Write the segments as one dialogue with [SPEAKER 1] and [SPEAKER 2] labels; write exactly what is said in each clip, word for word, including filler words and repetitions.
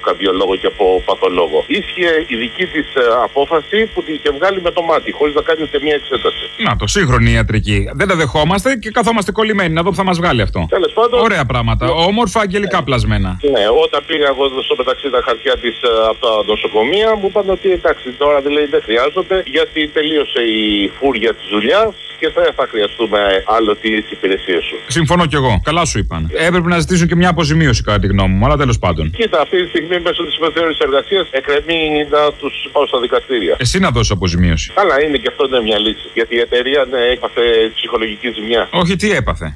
[SPEAKER 1] καρδιολόγο και από παθολόγο. Ίσχυε η δική της απόφαση που την είχε βγάλει με το μάτι, χωρίς να κάνει ούτε μία εξέταση.
[SPEAKER 2] Να το, σύγχρονη ιατρική. Δεν τα δεχόμαστε και καθόμαστε κολλημένοι να δω που θα μας βγάλει αυτό.
[SPEAKER 1] Τέλος πάντων.
[SPEAKER 2] Ωραία πράγματα. Όμορφα, αγγελικά ναι. πλασμένα.
[SPEAKER 1] Ναι, όταν πήγα εγώ στο μεταξύ τα χαρτιά της από τα νοσοκομεία, μου είπαν ότι εντάξει, τώρα δηλαδή δεν χρειάζονται, γιατί τελείωσε η φούρια της δουλειάς και δεν θα χρειαστούμε άλλο τις υπηρεσίες σου.
[SPEAKER 2] Συμφωνώ κι εγώ. Καλά σου είπαν. Έπρεπε να ζητήσουν και μια αποζημίωση κατά τη γνώμη μου, αλλά τέλος πάντων.
[SPEAKER 1] Κοίτα, αυτή τη στιγμή μέσω της υποθεώρησης εργασίας εκκρεμεί να τους πάω στα δικαστήρια.
[SPEAKER 2] Εσύ να δώσεις αποζημίωση.
[SPEAKER 1] Καλά, είναι και αυτό είναι μια λύση. Γιατί η εταιρεία ναι, έπαθε ψυχολογική ζημιά.
[SPEAKER 2] Όχι, τι έπαθε.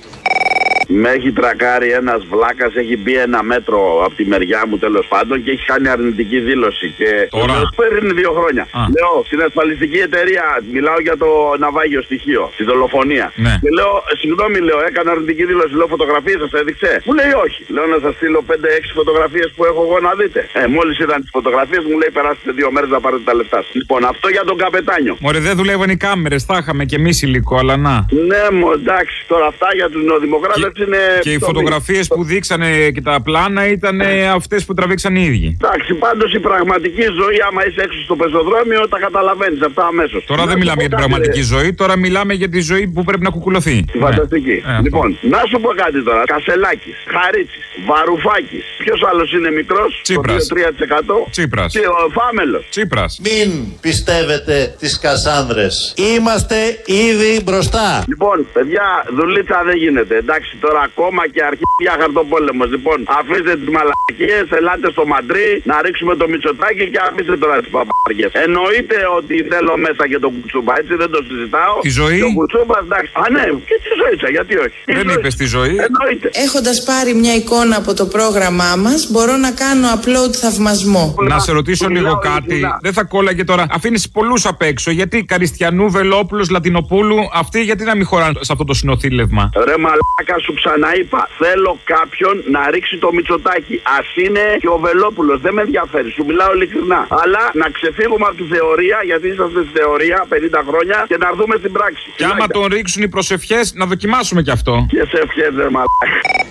[SPEAKER 3] Με έχει τρακάρει ένας βλάκας, έχει μπει ένα μέτρο από τη μεριά μου τέλος πάντων και έχει κάνει αρνητική δήλωση. Και
[SPEAKER 2] τώρα.
[SPEAKER 3] Πριν δύο χρόνια. Α. Λέω στην ασφαλιστική εταιρεία, μιλάω για το ναυάγιο στοιχείο, τη δολοφονία.
[SPEAKER 2] Ναι.
[SPEAKER 3] Και λέω, συγγνώμη, λέω, έκανα αρνητική δήλωση. Λέω, φωτογραφίες σας έδειξε. Μου λέει όχι. Λέω να σας στείλω πέντε έξι φωτογραφίες που έχω εγώ να δείτε. Ε, μόλις είδαν τις φωτογραφίες μου λέει περάσετε δύο μέρες να πάρετε τα λεφτά σας. Λοιπόν, αυτό για τον καπετάνιο.
[SPEAKER 2] Μωρέ, δεν δουλεύουν οι κάμερες, τα είχαμε κι εμείς υλικό, αλλά να.
[SPEAKER 3] Ναι, μου εντάξει, τώρα αυτά για τους νεοδημοκράτες. Είναι
[SPEAKER 2] και οι φωτογραφίες που δείξανε και τα πλάνα ήταν αυτές που τραβήξαν οι ίδιοι.
[SPEAKER 3] Εντάξει, πάντως η πραγματική ζωή, άμα είσαι έξω στο πεζοδρόμιο, τα καταλαβαίνεις αυτά αμέσως.
[SPEAKER 2] Τώρα να δεν μιλάμε για την πραγματική ζωή, τώρα μιλάμε για τη ζωή που πρέπει να κουκουλωθεί.
[SPEAKER 3] Τη φανταστική.
[SPEAKER 2] Ε,
[SPEAKER 3] λοιπόν, να σου πω κάτι τώρα. Κασελάκης, Χαρίτσης, Βαρουφάκης. Ποιος άλλος είναι μικρός?
[SPEAKER 2] Τσίπρας.
[SPEAKER 3] Το δύο με τρία τοις εκατό.
[SPEAKER 2] Τσίπρας.
[SPEAKER 3] Και ο Φάμελος.
[SPEAKER 2] Τσίπρας.
[SPEAKER 4] Μην πιστεύετε τις Κασάνδρες. Είμαστε ήδη μπροστά.
[SPEAKER 3] Λοιπόν, παιδιά, δουλίτσα δεν γίνεται. Εντάξει, τώρα ακόμα και αρχίδια χαρτοπόλεμος. Λοιπόν, αφήστε τις μαλακίες, ελάτε στο Μαντρί, να ρίξουμε το Μητσοτάκι και αφήστε τώρα τις παπαριές. Εννοείται ότι θέλω μέσα και τον Κουτσούμπα, έτσι δεν το συζητάω.
[SPEAKER 2] Τη ζωή.
[SPEAKER 3] Το Κουτσούμπα, εντάξει. Α, ναι, και τη ζωή, γιατί όχι.
[SPEAKER 2] Δεν είπες τη ζωή.
[SPEAKER 3] Εννοείται.
[SPEAKER 5] Έχοντας πάρει μια εικόνα από το πρόγραμμά μας, μπορώ να κάνω upload θαυμασμό.
[SPEAKER 2] Να σε ρωτήσω λίγο κάτι. Δεν θα κόλλαγε τώρα. Αφήνεις πολλούς απ' έξω. Γιατί Καριστιανού, Βελόπουλος, Λατινοπούλου, αυτοί γιατί να μην χωράνε σε αυτό το συνοθήλευμα?
[SPEAKER 3] Ρε μαλάκα, σου ξαναείπα. Θέλω κάποιον να ρίξει το Μητσοτάκι. Ας είναι και ο Βελόπουλος. Δεν με ενδιαφέρει. Σου μιλάω ειλικρινά. Αλλά να ξεφύγουμε από τη θεωρία, γιατί είσαστε στη θεωρία πενήντα χρόνια και να έρθουμε στην πράξη.
[SPEAKER 2] Και άμα τον ρίξουν οι προσευχές, να δοκιμάσουμε κι αυτό.
[SPEAKER 3] Και σε ευχές, ρε μαλάκα.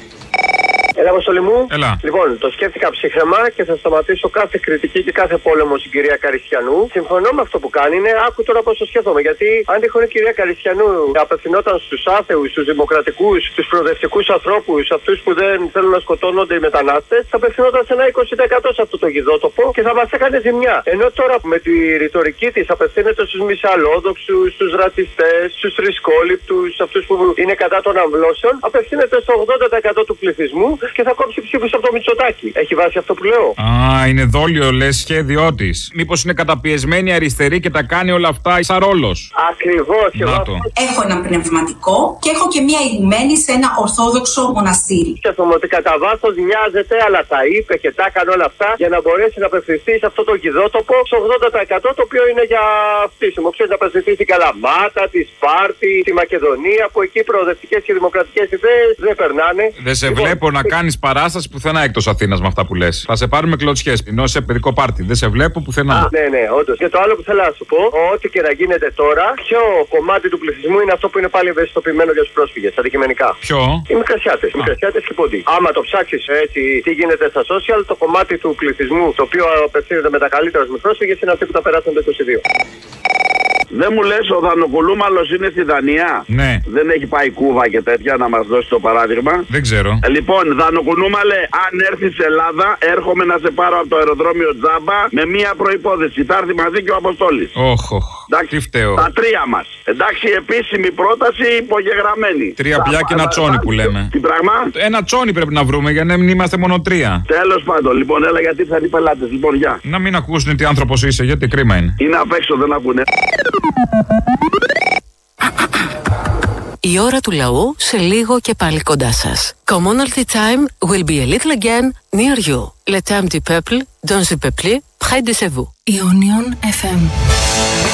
[SPEAKER 6] Έλα, Αποστολή μου.
[SPEAKER 2] Έλα.
[SPEAKER 6] Λοιπόν, το σκέφτηκα ψύχρεμα και θα σταματήσω κάθε κριτική και κάθε πόλεμο στην κυρία Καριστιανού. Συμφωνώ με αυτό που κάνει. Είναι άκου τώρα πώς το σκέφτομαι. Γιατί αν τυχόν η κυρία Καριστιανού απευθυνόταν στους άθεους, στους δημοκρατικούς, στους προοδευτικούς ανθρώπους, αυτούς που δεν θέλουν να σκοτώνονται οι μετανάστες, θα απευθυνόταν σε ένα είκοσι τοις εκατό σε αυτό το γιδότοπο και θα μας έκανε ζημιά. Ενώ τώρα με τη ρητορική της απευθύνεται στους μισαλόδοξους, στους ρατσιστές, στους θρησκόληπτους, αυτούς που είναι κατά των αμβλώσεων, απευθύνεται στο ογδόντα τοις εκατό του πληθυσμού και θα κόψει ψήφους από το Μητσοτάκι. Έχει βάσει αυτό που λέω?
[SPEAKER 2] Α, είναι δόλιο, λες, σχέδιό της. Μήπως είναι καταπιεσμένη αριστερή και τα κάνει όλα αυτά σαν ρόλος?
[SPEAKER 6] Ακριβώς.
[SPEAKER 7] Έχω ένα πνευματικό και έχω και μία ηγουμένη σε ένα ορθόδοξο μοναστήρι.
[SPEAKER 6] Σκέφτομαι ότι κατά βάθος νοιάζεται, αλλά τα είπε και τα έκανε όλα αυτά για να μπορέσει να απευθυνθεί σε αυτό το γιδότοπο στο ογδόντα τοις εκατό το οποίο είναι για φτύσιμο. Ξέρεις, να απευθυνθεί στην Καλαμάτα, τη Σπάρτη, τη Μακεδονία, που εκεί προοδευτικές και δημοκρατικές ιδέες δεν περνάνε.
[SPEAKER 2] Δεν σε
[SPEAKER 6] λοιπόν,
[SPEAKER 2] βλέπω να κάνεις παράσταση πουθενά εκτός Αθήνας με αυτά που λες. Θα σε πάρουμε κλωτσιές, ενώ σε παιδικό πάρτι. Δεν σε βλέπω πουθενά.
[SPEAKER 6] Α, ναι, ναι, όντως. Και το άλλο που θέλω να σου πω, ό,τι και να γίνεται τώρα, ποιο κομμάτι του πληθυσμού είναι αυτό που είναι πάλι ευαισθητοποιημένο για τους πρόσφυγες, αντικειμενικά?
[SPEAKER 2] Ποιο?
[SPEAKER 6] Οι μικρασιάτες. Οι μικρασιάτες και οι ποντοί. Άμα το ψάξεις έτσι, τι γίνεται στα social, το κομμάτι του πληθυσμού το οποίο απευθύνεται με τα καλύτερα με πρόσφυγες είναι αυτοί που τα περάσαν το είκοσι δύο.
[SPEAKER 3] Δεν μου λες ο Δανοκουλούμαλος είναι στη Δανία?
[SPEAKER 2] Ναι.
[SPEAKER 3] Δεν έχει πάει Κούβα και τέτοια να μας δώσει το παράδειγμα?
[SPEAKER 2] Δεν ξέρω.
[SPEAKER 3] Λοιπόν, Δανοκουλούμαλε, αν έρθεις Ελλάδα, έρχομαι να σε πάρω από το αεροδρόμιο τζάμπα με μία προϋπόθεση. Θα έρθει μαζί και ο Αποστόλης.
[SPEAKER 2] Όχ, όχ. Τι φταίω.
[SPEAKER 3] Τα τρία μας. Εντάξει, επίσημη πρόταση υπογεγραμμένη.
[SPEAKER 2] Τρία πια και ένα τσόνι που λέμε.
[SPEAKER 3] Τι πράγμα?
[SPEAKER 2] Ένα τσόνι πρέπει να βρούμε για να μην είμαστε μόνο τρία.
[SPEAKER 3] Τέλος πάντων, λοιπόν, έλα γιατί θα είναι οι πελάτες. Λοιπόν, γεια.
[SPEAKER 2] Να μην ακούσουν τι άνθρωπος είσαι, γιατί κρίμα είναι.
[SPEAKER 3] Είναι απ' έξω, δεν ακούνε.
[SPEAKER 8] Η ώρα του λαού σε λίγο και πάλι κοντά σας. Commonalty time will be a little again near you. Le temps du peuple, dans le peuple, près de vous.
[SPEAKER 5] Ionion εφ εμ.